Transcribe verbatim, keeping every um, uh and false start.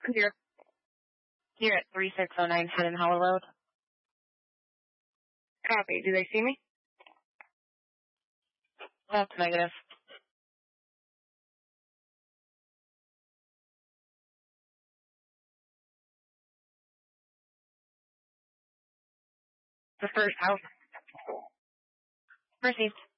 Clear. Clear at three six oh nine Head and Hollow Road. Copy. Do they see me? That's negative. The first house. Received.